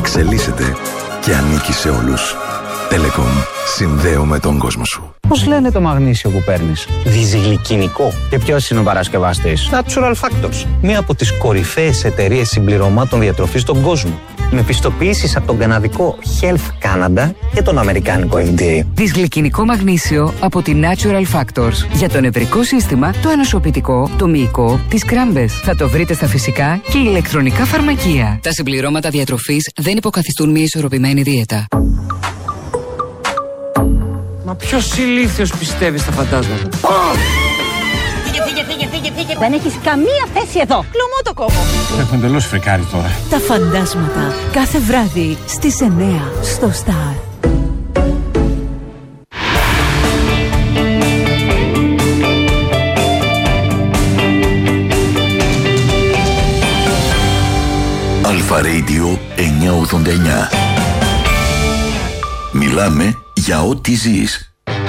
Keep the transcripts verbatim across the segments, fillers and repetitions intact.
εξελίσσεται και ανήκει σε όλους. Telecom. Συνδέομαι τον κόσμο σου. Πώς λένε το μαγνήσιο που παίρνεις? Δυσγλυκινικό. Και ποιος είναι ο παρασκευαστής? Natural Factors. Μία από τις κορυφαίες εταιρείες συμπληρωμάτων διατροφής στον κόσμο. Με πιστοποιήσεις από τον καναδικό Health Canada και τον αμερικάνικο εφ ντι έι. Δυσγλυκινικό μαγνήσιο από τη Natural Factors. Για το νευρικό σύστημα, το ανοσοποιητικό, το μυϊκό, τις κράμπες. Θα το βρείτε στα φυσικά και ηλεκτρονικά φαρμακεία. Τα συμπληρώματα διατροφής δεν υποκαθιστούν μια ισορροπημένη δίαιτα. Μα ποιος ηλίθιος πιστεύει στα φαντάσματα? Φύγε, φύγε, φύγε, φύγε, φύγε. Δεν έχεις καμία θέση εδώ. Κλωμό το κόμμα. Έχω εντελώς φρικάρει τώρα. Τα φαντάσματα. Κάθε βράδυ στις εννιά στο Star. Αλφα Radio εννιακόσια ογδόντα εννιά. Μιλάμε για ό,τι ζεις.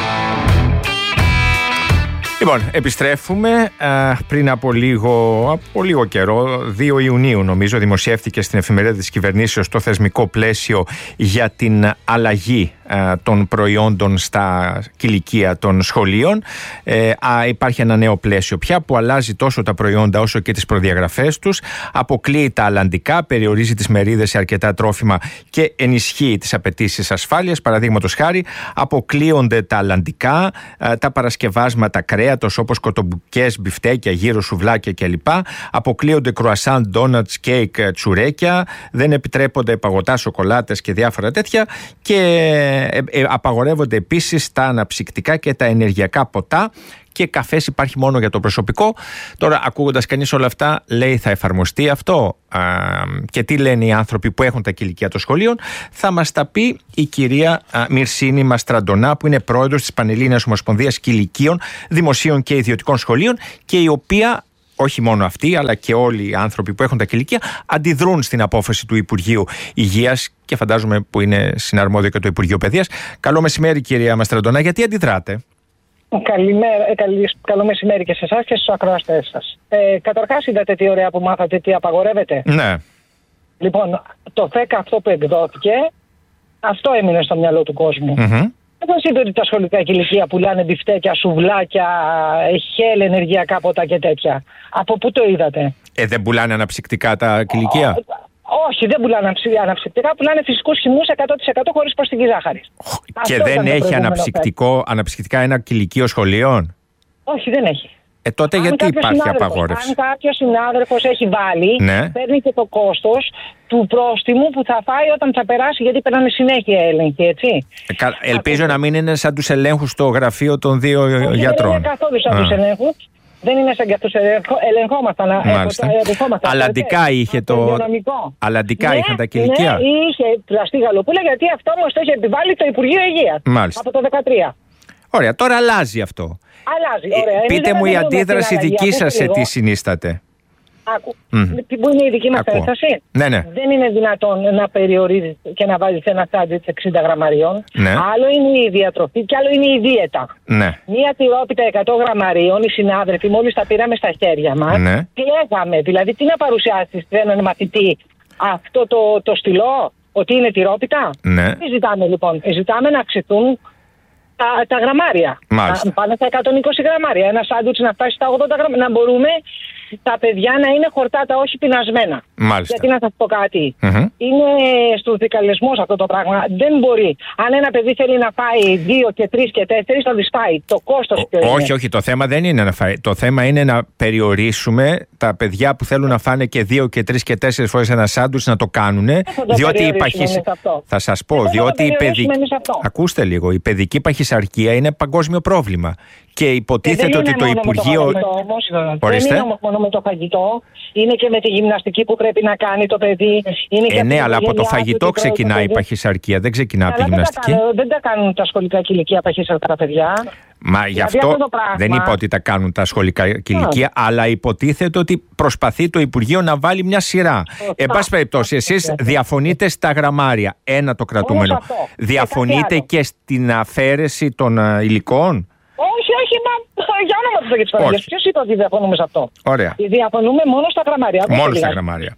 Λοιπόν, επιστρέφουμε. Πριν από λίγο, από λίγο καιρό, δύο Ιουνίου νομίζω, δημοσιεύτηκε στην εφημερίδα της κυβερνήσεως το θεσμικό πλαίσιο για την αλλαγή των προϊόντων στα κηλικεία των σχολείων. Ε, α, υπάρχει ένα νέο πλαίσιο πια που αλλάζει τόσο τα προϊόντα όσο και τις προδιαγραφές τους, αποκλείει τα αλλαντικά, περιορίζει τις μερίδες σε αρκετά τρόφιμα και ενισχύει τις απαιτήσεις ασφάλειας. Παραδείγματος χάρη, αποκλείονται τα αλλαντικά, τα παρασκευάσματα κρέατος όπως κοτομπουκές, μπιφτέκια, γύρο, σουβλάκια κλπ. Αποκλείονται κρουασάν, ντόνατς, κέικ, τσουρέκια, δεν επιτρέπονται παγωτά, σοκολάτες και διάφορα τέτοια και Ε, ε, απαγορεύονται επίσης τα αναψυκτικά και τα ενεργειακά ποτά και καφές υπάρχει μόνο για το προσωπικό. Τώρα, ακούγοντας κανείς όλα αυτά, λέει θα εφαρμοστεί αυτό α, και τι λένε οι άνθρωποι που έχουν τα κηλικεία των σχολείων? Θα μας τα πει η κυρία α, Μυρσίνη Μαστραντονά, που είναι πρόεδρος της Πανελλήνιας Ομοσπονδίας Κηλικείων, Δημοσίων και Ιδιωτικών Σχολείων, και η οποία, όχι μόνο αυτοί, αλλά και όλοι οι άνθρωποι που έχουν τα κηλικεία, αντιδρούν στην απόφαση του Υπουργείου Υγείας και φαντάζομαι που είναι συναρμόδιο και το Υπουργείο Παιδείας. Καλό μεσημέρι, κυρία Μαστραντονά, γιατί αντιδράτε? Καλημέρα, καλή, καλό μεσημέρι και σε εσάς και στους ακροατές σας. Ε, καταρχάς, είδατε τι ωραία που μάθατε, τι απαγορεύεται? Ναι. Λοιπόν, το ΦΕΚ αυτό που εκδόθηκε, αυτό έμεινε στο μυαλό του κόσμου. Mm-hmm. Πώς είδε ότι τα σχολικά κηλικεία πουλάνε μπιφτέκια, σουβλάκια, χέλ, ενεργειακά ποτά και τέτοια? Από πού το είδατε? Ε, δεν πουλάνε αναψυκτικά τα κηλικεία? Όχι, δεν πουλάνε αναψυκτικά, πουλάνε φυσικούς χυμούς εκατό τοις εκατό χωρίς προστική ζάχαρη. Και δεν έχει αναψυκτικό, αναψυκτικά ένα κηλικείο σχολείων? Όχι, δεν έχει. Ε, τότε αν γιατί υπάρχει απαγόρευση? Αν κάποιος συνάδελφος έχει βάλει, ναι, παίρνει και το κόστος του πρόστιμου που θα φάει όταν θα περάσει, γιατί περνάνε συνέχεια έλεγχοι, έτσι. Ε, κα, ελπίζω Άκου... να μην είναι σαν τους ελέγχους στο γραφείο των δύο Όχι, γιατρών. Δεν είναι καθόλου σαν τους ελέγχους. Δεν είναι σαν και αυτούς, ελεγχόμασταν. Αλλαντικά είχε το. Αλλαντικά ναι, είχαν τα κηλικεία. Ναι, είχε πλαστή γαλοπούλα, γιατί αυτό όμως το είχε επιβάλει το Υπουργείο Υγείας. Μάλιστα. Από το δεκατρία. Ωραία, τώρα αλλάζει αυτό. Αλλάζει, ωραία. Πείτε μου η αντίδραση δική σας σε τι συνίσταται. Άκου. Mm. Που είναι η δική μας ένσταση. Ναι, ναι. Δεν είναι δυνατόν να περιορίζεις και να βάζεις ένα σάντουιτς εξήντα γραμμαρίων. Ναι. Άλλο είναι η διατροφή και άλλο είναι η δίαιτα. Ναι. Μία τυρόπιτα εκατό γραμμαρίων, οι συνάδελφοι μόλις τα πήραμε στα χέρια μας. Ναι. Τι έγαμε, δηλαδή τι να παρουσιάσεις σε έναν μαθητή αυτό το, το στυλό, ότι είναι τυρόπιτα? Ναι. Τι ζητάμε λοιπόν? Ζητάμε να αυξηθούν τα, τα γραμμάρια. Μάλιστα. Να πάνε στα εκατόν είκοσι γραμμάρια. Ένα σάντουιτς να φτάσει στα ογδόντα γραμμάρια. Να μπορούμε τα παιδιά να είναι χορτάτα, όχι πεινασμένα. Μάλιστα. Γιατί να σας πω κάτι. Mm-hmm. Είναι στους δικαλισμούς αυτό το πράγμα. Δεν μπορεί. Αν ένα παιδί θέλει να φάει δύο και τρεις και τέσσερις, θα τις φάει. Το κόστος ποιο είναι? Όχι, όχι. Το θέμα δεν είναι να φάει. Το θέμα είναι να περιορίσουμε τα παιδιά που θέλουν να φάνε και δύο και τρεις και τέσσερις φορές ένα σάντουιτς να το κάνουν. Διότι η παχυσ... Θα σας πω, διότι η παιδική. Ακούστε λίγο. Η παιδική παχυσαρκία είναι παγκόσμιο πρόβλημα. Και υποτίθεται ότι το Υπουργείο. Δεν είναι μόνο με το φαγητό, είναι και με τη γυμναστική που πρέπει να κάνει το παιδί. Είναι ε, ναι, αλλά από το φαγητό ξεκινάει η παχυσαρκία, δεν ξεκινά από τη γυμναστική. Δεν τα, δεν τα κάνουν τα σχολικά κηλικεία παχυσαρκία τα παιδιά. Μα γι' αυτό, αυτό δεν είπα ότι τα κάνουν τα σχολικά κηλικεία, αλλά υποτίθεται ότι προσπαθεί το Υπουργείο να βάλει μια σειρά. Εν πάση περιπτώσει, εσείς διαφωνείτε στα γραμμάρια, ένα το κρατούμενο. Διαφωνείτε και, και στην αφαίρεση των uh, υλικών? Όχι, όχι, μα για όνομα του Αγίου Παναγίας. Ποιος είπε ότι διαφωνούμε σε αυτό? Ωραία. Διαφωνούμε μόνο στα γραμμάρια. Μόνο στα γραμμάρια.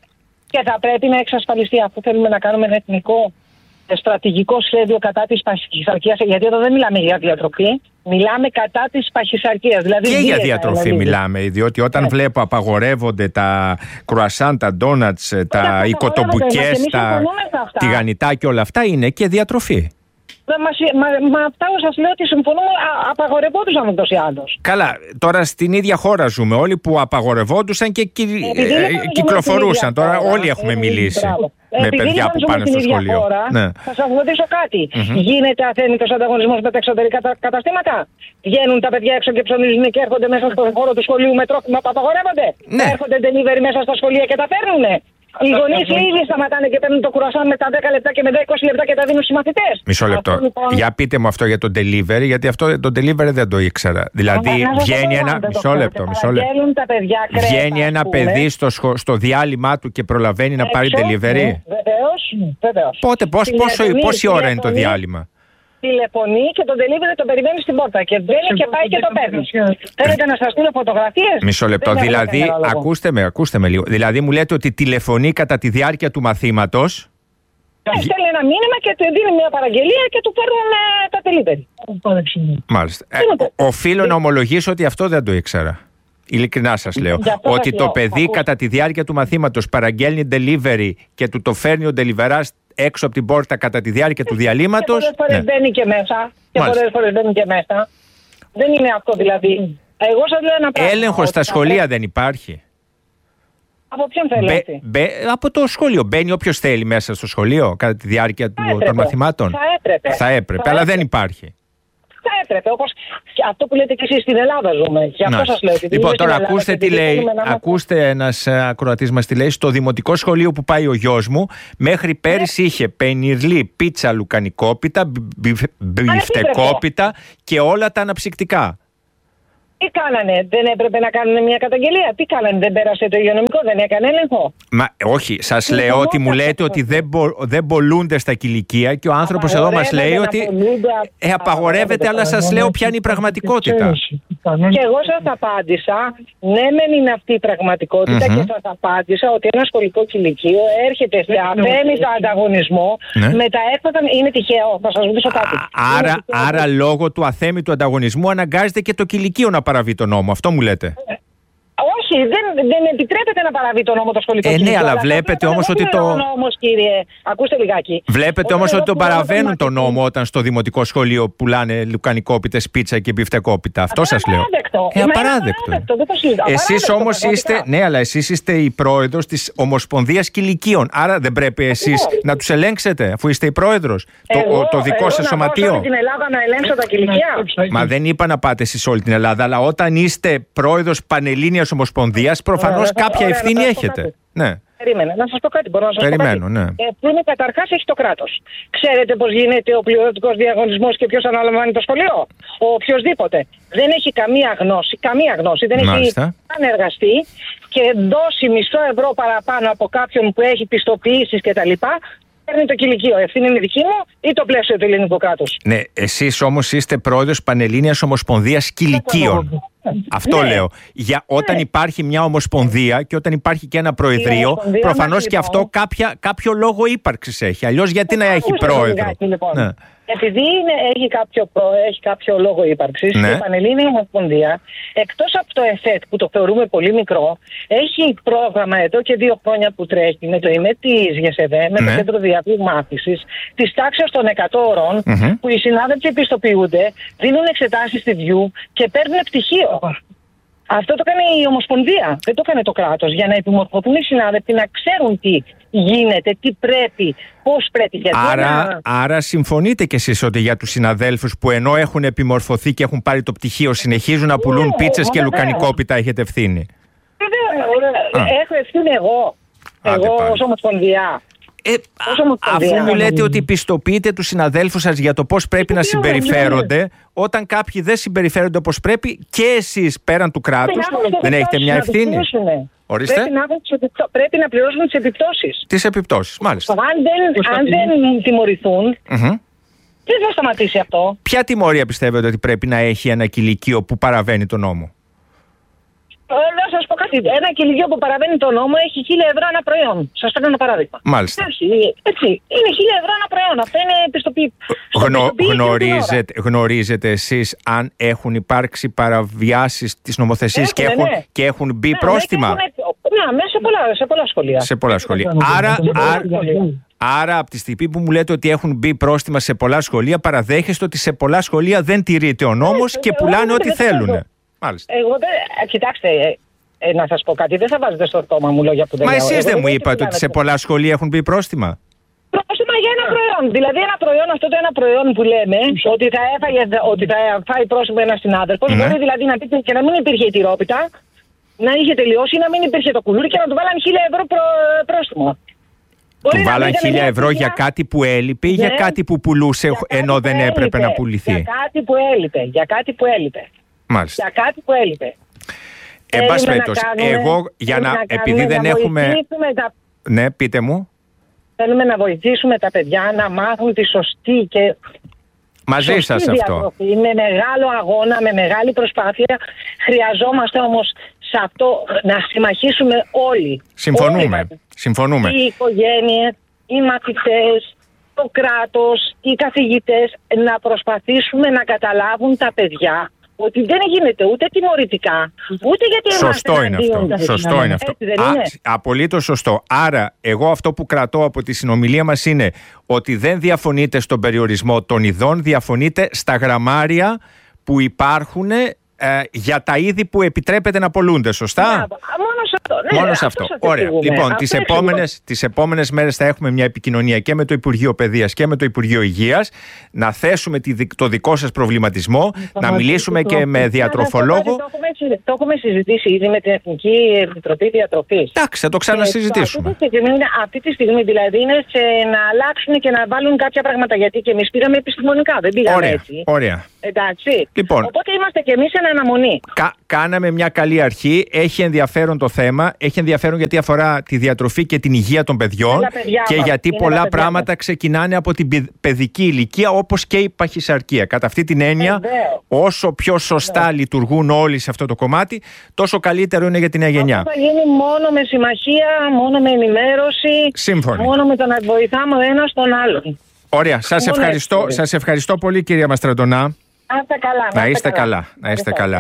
Και θα πρέπει να εξασφαλιστεί, αφού θέλουμε να κάνουμε ένα εθνικό στρατηγικό σχέδιο κατά της παχυσαρκίας, γιατί εδώ δεν μιλάμε για διατροφή, μιλάμε κατά της παχυσαρκίας. Δηλαδή και για διατροφή δηλαδή. Μιλάμε, διότι όταν yeah. βλέπω απαγορεύονται τα κρουασάν, τα ντόνατς, τα οικοτομπουκές, τα τηγανιτά και όλα αυτά, είναι και διατροφή. Μα, μα, μα αυτά σας λέω ότι συμφωνούμε, απαγορευόντουσαν ούτως ή άλλως. Καλά, τώρα στην ίδια χώρα ζούμε όλοι που απαγορευόντουσαν και κυ... ε, κυκλοφορούσαν. Τώρα χώρα, όλοι έχουμε επειδή, μιλήσει μπράβο. με επειδή παιδιά που πάνε στο σχολείο. Χώρα, ναι. Θα σας ρωτήσω κάτι. Mm-hmm. Γίνεται αθέμητος ανταγωνισμός με τα εξωτερικά καταστήματα? Βγαίνουν τα παιδιά έξω και ψωνίζουν και έρχονται μέσα στον χώρο του σχολείου με τρόφιμα που απαγορεύονται? Ναι. Έρχονται delivery μέσα στα σχολεία και τα παίρνουνε? Οι γονείς ήδη σταματάνε και παίρνουν το κουρασάν με τα δέκα λεπτά και με είκοσι λεπτά και τα δίνουν στους μαθητές. Μισό λεπτό. Αυτό, λοιπόν... Για πείτε μου αυτό για το delivery, γιατί αυτό το delivery δεν το ήξερα. Δηλαδή Άρα, βγαίνει ένα. Μισό λεπτό. Μισό λεπτό. Βγαίνει ένα παιδί στο, σχο... στο διάλειμμα του και προλαβαίνει Έξω, να πάρει delivery. Βεβαίως. Βεβαίως. Πότε, πώς, πόσο, πόση ώρα είναι το διάλειμμα? Τηλεφωνεί και τον delivery τον περιμένει στην πόρτα και μπαίνει και πάει και το παίρνει. Θέλετε να σας στείλω φωτογραφίες? Μισό λεπτό. Δηλαδή, ακούστε με, ακούστε με λίγο. Δηλαδή, μου λέτε ότι τηλεφωνεί κατά τη διάρκεια του μαθήματος. Στέλνει ένα μήνυμα και του δίνει μια παραγγελία και του παίρνουν τα delivery. Μάλιστα. Ε, οφείλω να ομολογήσω ότι αυτό δεν το ήξερα. Ειλικρινά σας λέω. Ότι το παιδί κατά τη διάρκεια του μαθήματος παραγγέλνει delivery και του το φέρνει ο deliverás έξω από την πόρτα κατά τη διάρκεια του διαλύματος. Και πολλές φορές ναι. μπαίνει και μέσα. Και πολλές φορές μπαίνει και μέσα. Δεν είναι αυτό δηλαδή. Εγώ σας λέω ένα πράγμα. Έλεγχος στα σχολεία θα... δεν υπάρχει. Από ποιον θέλει μπε, αυτή? Μπε, από το σχολείο. Μπαίνει όποιος θέλει μέσα στο σχολείο κατά τη διάρκεια του, των μαθημάτων. Θα έπρεπε. Θα έπρεπε, θα αλλά έπρεπε. δεν υπάρχει. Θα έπρεπε, όπως αυτό που λέτε και εσείς, στην Ελλάδα ζούμε. Και αυτό σας λέω. Λοιπόν, τώρα ακούστε τι λέει. Ακούστε ένας ακροατής μας τι λέει. Στο δημοτικό σχολείο που πάει ο γιος μου, μέχρι πέρυσι είχε πενιρλί, πίτσα, λουκανικόπιτα, μπιφτεκόπιτα και όλα τα αναψυκτικά. Τι κάνανε, δεν έπρεπε να κάνουν μια καταγγελία? Τι κάνανε, δεν πέρασε το υγειονομικό, δεν έκανε έλεγχο? Μα όχι, σας λέω ότι μου λέτε ότι δεν, μπο, δεν πολλούνται στα κηλικία και ο άνθρωπος εδώ μας λέει ότι ε, απαγορεύεται, αλλά σας λέω ποια είναι η πραγματικότητα. Και εγώ σας απάντησα, ναι μεν είναι αυτή η πραγματικότητα mm-hmm. και σας απάντησα ότι ένα σχολικό κηλικείο έρχεται σε αθέμητο ανταγωνισμό ναι. με τα έκπατα, είναι τυχαίο, θα σας ρωτήσω κάτι. Άρα, άρα λόγω του αθέμητου ανταγωνισμού αναγκάζεται και το κηλικείο να παραβεί τον νόμο, αυτό μου λέτε? Όχι, δεν, δεν επιτρέπεται να παραβεί τον νόμο το σχολικό ε, κηλικείο. Ναι, αλλά βλέπετε όμως ότι το... Νόμος, κύριε. Ακούστε λιγάκι. Βλέπετε όμως ότι τον παραβαίνουν τον νόμο όταν στο δημοτικό σχολείο πουλάνε λουκανικόπιτες, πίτσα και μπιφτεκόπιτα. Αυτό σας λέω. Ε, απαράδεκτο. Εσείς όμως είστε, ναι, αλλά εσείς είστε η πρόεδρος της Ομοσπονδίας Κηλικίων. Άρα δεν πρέπει εσείς να τους ελέγξετε, αφού είστε η πρόεδρος, το, το δικό σας σωματείο. Εγώ στην Ελλάδα να ελέγξω τα κηλικία? Μα δεν είπα να πάτε εσείς όλη την Ελλάδα, αλλά όταν είστε πρόεδρος Πανελλήνιας Ομοσπονδίας, προφανώς κάποια ευθύνη έχετε. Ναι. Περίμενε, να σας πω κάτι, μπορώ να σας Περιμένω, πω κάτι. Ναι. Ε, που είναι καταρχάς έχει το κράτος. Ξέρετε πώς γίνεται ο πληρωτικός διαγωνισμός και ποιος αναλαμβάνει το σχολείο? Ο οποιοσδήποτε. Δεν έχει καμία γνώση, καμία γνώση, δεν Μάλιστα. έχει καν εργαστεί και δώσει μισό ευρώ παραπάνω από κάποιον που έχει πιστοποιήσεις κτλ. Παίρνει το κηλικείο. Ευθύνη είναι δική μου ή το πλαίσιο του ελληνικού κράτους? Ναι, εσείς όμως είστε πρόεδρος Πανελλήνιας Ομοσπονδίας Κηλικίων. Αυτό ναι. λέω. Για όταν ναι. υπάρχει μια ομοσπονδία και όταν υπάρχει και ένα προεδρείο, προφανώς και λοιπόν. αυτό κάποια, κάποιο λόγο ύπαρξης έχει. Αλλιώς γιατί να έχει πρόεδρο? Λιγάκι, λοιπόν. ναι. Επειδή είναι, έχει, κάποιο, έχει κάποιο λόγο ύπαρξης, ναι. η Πανελλήνια Ομοσπονδία, εκτός από το ΕΦΕΤ που το θεωρούμε πολύ μικρό, έχει πρόγραμμα εδώ και δύο χρόνια που τρέχει με το ΙΜΕ της ΓΕΣΕΒΕ, με ναι. το Κέντρο Διαβίου Μάθησης, της τάξης των εκατό ώρων, mm-hmm. που οι συνάδελφοι επιστοποιούνται, δίνουν εξετάσεις στη Βιού και παίρνουν πτυχίο. Αυτό το κάνει η Ομοσπονδία, δεν το κάνει το κράτος, για να επιμορφωθούν οι συνάδελφοι, να ξέρουν τι γίνεται, τι πρέπει, πώς πρέπει. Γιατί άρα, να... άρα συμφωνείτε κι εσείς ότι για τους συναδέλφους που ενώ έχουν επιμορφωθεί και έχουν πάρει το πτυχίο συνεχίζουν να πουλούν ναι, πίτσες και λουκανικόπιτα, έχετε ευθύνη? Βέβαια, έχω ευθύνη εγώ, Άντε εγώ πάλι. ως Ομοσπονδία. Ε, αφού μου λέτε ότι πιστοποιείτε τους συναδέλφους σας για το πώς πρέπει να συμπεριφέρονται, όταν κάποιοι δεν συμπεριφέρονται όπως πρέπει και εσείς πέραν του κράτους, δεν έχετε μια ευθύνη? Ορίστε. Πρέπει να, πρέπει να πληρώσουν τις επιπτώσεις. Τις επιπτώσεις, μάλιστα. Αν δεν, αν δεν τιμωρηθούν, mm-hmm. δεν θα σταματήσει αυτό. Ποια τιμωρία πιστεύετε ότι πρέπει να έχει ένα κηλικείο που παραβαίνει τον νόμο? Να σας πω κάτι. Ένα κηλικείο που παραβαίνει τον νόμο έχει χίλια ευρώ ένα προϊόν. Σας φέρνω ένα παράδειγμα. Μάλιστα. Έτσι, έτσι. Είναι χίλια ευρώ ένα προϊόν. Αυτό είναι πιστοποιή. Γνω, γνωρίζετε, γνωρίζετε εσείς αν έχουν υπάρξει παραβιάσεις της νομοθεσίας και, έχουν, ναι. και έχουν μπει ναι, πρόστιμα. Ναι, ναι, σε πολλά, σε πολλά σχολεία. Σε πολλά σχολεία. Άρα, άρα, άρα από τη στιγμή που μου λέτε ότι έχουν μπει πρόστιμα σε πολλά σχολεία, παραδέχεστε ότι σε πολλά σχολεία δεν τηρείται ο νόμος ναι, και πουλάνε ό,τι θέλουν. Μάλιστα. Εγώ δεν. Κοιτάξτε, ε, να σας πω κάτι, δεν θα βάζετε στο στόμα μου λόγια που δεν Μα λέω. εσείς Εγώ δεν μου δεν είπατε ότι σε πολλά σχολεία έχουν μπει πρόστιμα. Πρόστιμα για ένα προϊόν. Δηλαδή, ένα προϊόν, αυτό το ένα προϊόν που λέμε, ότι θα, έφαγε, ότι θα φάει πρόστιμο ένα συνάδελφο, ναι. Μπορεί δηλαδή να πείτε και να μην υπήρχε η τυρόπιτα, να είχε τελειώσει, να μην υπήρχε το κουλούρι και να του βάλαν χίλια ευρώ προ, πρόστιμο. Του βάλαν χίλια ευρώ για κάτι που έλειπε ή ναι. για κάτι που πουλούσε ενώ δεν έλειπε. έπρεπε να πουληθεί. Για κάτι που έλειπε. Για κάτι που έλειπε. Μάλιστα. Για κάτι που έλειπε. Εν πάση περιπτώσει, εγώ για να. Επειδή δεν έχουμε. Τα... Ναι, πείτε μου. Θέλουμε να βοηθήσουμε τα παιδιά να μάθουν τη σωστή και. Μαζί σας αυτό. Με μεγάλο αγώνα, με μεγάλη προσπάθεια. Χρειαζόμαστε όμως σε αυτό να συμμαχίσουμε όλοι. Συμφωνούμε. Όλοι, Συμφωνούμε. Οι οικογένειες, οι μαθητές, το κράτος, οι καθηγητές, να προσπαθήσουμε να καταλάβουν τα παιδιά ότι δεν γίνεται ούτε τιμωρητικά, ούτε γιατί σωστό είναι αυτό. Σωστό είναι αυτό. Απολύτως σωστό. Άρα, εγώ αυτό που κρατώ από τη συνομιλία μας είναι ότι δεν διαφωνείτε στον περιορισμό των ειδών, διαφωνείτε στα γραμμάρια που υπάρχουν ε, για τα είδη που επιτρέπεται να πολλούνται. Σωστά. Ναι, μόνο σε αυτό. Ναι, μόνο σε αυτό. Ωραία. Λοιπόν, τις επόμενες, τις επόμενες μέρες θα έχουμε μια επικοινωνία και με το Υπουργείο Παιδείας και με το Υπουργείο Υγείας, να θέσουμε το δικό σας προβληματισμό, να μιλήσουμε και με διατροφολόγο. Το έχουμε, το έχουμε συζητήσει ήδη με την Εθνική Επιτροπή Διατροφής. Εντάξει, θα το ξανασυζητήσουμε. Αυτή τη, στιγμή, αυτή τη στιγμή δηλαδή είναι σε να αλλάξουν και να βάλουν κάποια πράγματα. Γιατί και εμείς πήγαμε επιστημονικά, δεν πήγαμε ωραία, έτσι. Ωραία. Εντάξει. Λοιπόν, οπότε είμαστε και εμείς εν αναμονή. Κα, κάναμε μια καλή αρχή. Έχει ενδιαφέρον το θέμα. Έχει ενδιαφέρον γιατί αφορά τη διατροφή και την υγεία των παιδιών. Και μας. Γιατί είναι πολλά πράγματα μας. Ξεκινάνε από την παιδική ηλικία, όπως και η παχυσαρκία. Κατά αυτή την έννοια, ε, όσο πιο σωστά ε, λειτουργούν όλοι σε αυτό το κομμάτι, τόσο καλύτερο είναι για τη νέα γενιά. Αυτό θα γίνει μόνο με συμμαχία, μόνο με ενημέρωση. Σύμφωνοι. Μόνο με το να βοηθάμε ο ένας τον άλλον. Ωραία. Σας ευχαριστώ, σας ευχαριστώ πολύ, κυρία Μαστραντονά. Να είστε καλά. Να είστε καλά. Να είστε καλά.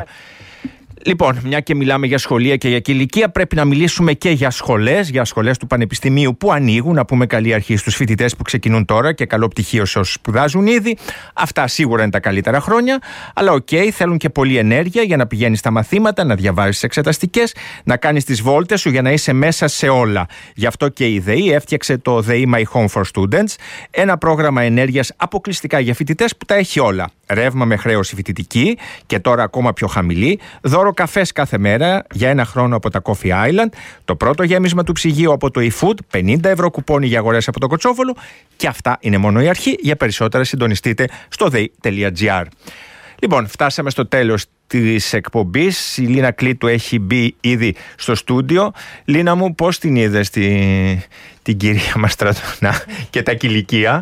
Λοιπόν, μια και μιλάμε για σχολεία και για ηλικία, πρέπει να μιλήσουμε και για σχολές, για σχολές του Πανεπιστημίου που ανοίγουν. Να πούμε καλή αρχή στους φοιτητές που ξεκινούν τώρα και καλό πτυχίο σε όσους σπουδάζουν ήδη. Αυτά σίγουρα είναι τα καλύτερα χρόνια. Αλλά οκ, okay, θέλουν και πολλή ενέργεια για να πηγαίνεις στα μαθήματα, να διαβάζεις εξεταστικές, να κάνεις τις βόλτες σου για να είσαι μέσα σε όλα. Γι' αυτό και η ΔΕΗ έφτιαξε το ΔΕΗ My Home for Students, ένα πρόγραμμα ενέργειας αποκλειστικά για φοιτητές που τα έχει όλα. Ρεύμα με χρέωση φοιτητική και τώρα ακόμα πιο χαμηλή. Δώρο καφές κάθε μέρα για ένα χρόνο από τα Coffee Island. Το πρώτο γέμισμα του ψυγείου από το eFood. πενήντα ευρώ κουπόνι για αγορές από το Κοτσόβολο. Και αυτά είναι μόνο η αρχή. Για περισσότερα συντονιστείτε στο δέι τελεία τζι άρ. Λοιπόν, φτάσαμε στο τέλος της εκπομπής. Η Λίνα Κλήτου έχει μπει ήδη στο στούντιο. Λίνα μου, πώς την είδες τη, την κυρία Μαστραντονά και τα κηλικία?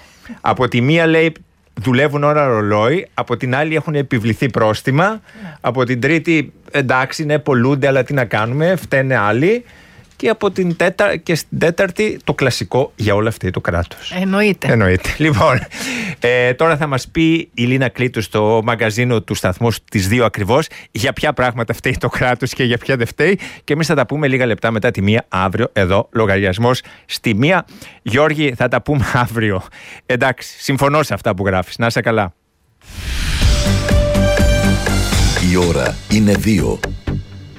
Από τη μία λέει δουλεύουν ώρα ρολόι, από την άλλη έχουν επιβληθεί πρόστιμα, από την τρίτη εντάξει ναι πολλούνται αλλά τι να κάνουμε, φταίνε άλλοι, και από την τέτα... και στην τέταρτη το κλασικό για όλα αυτά το κράτος. Εννοείται. Εννοείται. Λοιπόν, ε, τώρα θα μας πει η Λίνα Κλήτου στο μαγκαζίνο του σταθμού τις δύο ακριβώς για ποια πράγματα φταίει το κράτος και για ποια δεν φταίει, και εμείς θα τα πούμε λίγα λεπτά μετά τη μία αύριο εδώ, λογαριασμός στη μία. Γιώργη, θα τα πούμε αύριο. Εντάξει, συμφωνώ σε αυτά που γράφεις. Να είσαι καλά. Η ώρα είναι δύο.